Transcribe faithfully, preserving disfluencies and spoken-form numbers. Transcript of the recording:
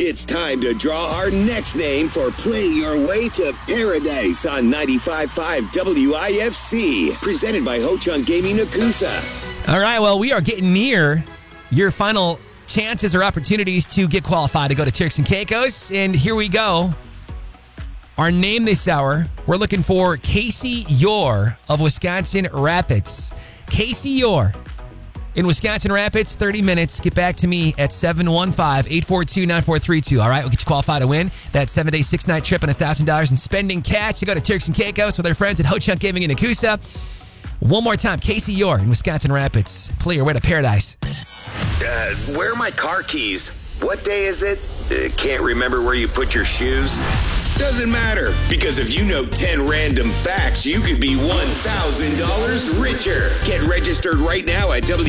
It's time to draw our next name for Play Your Way to Paradise on ninety-five point five W I F C. Presented by Ho Chunk Gaming Nakusa. All right, well, we are getting near your final chances or opportunities to get qualified to go to Turks and Caicos. And here we go. Our name this hour, we're looking for Casey Yore of Wisconsin Rapids. Casey Yore in Wisconsin Rapids, thirty minutes. Get back to me at seven one five, eight four two, nine four three two. All right, we'll get you qualified to win that seven-day, six-night trip and one thousand dollars in spending cash to go to Turks and Caicos with our friends at Ho Chunk Gaming in Nakusa. One more time, Casey Yore in Wisconsin Rapids. Play your way to paradise. Uh, where are my car keys? What day is it? Uh, can't remember where you put your shoes? Doesn't matter, because if you know ten random facts, you could be one thousand dollars richer. Get registered right now at W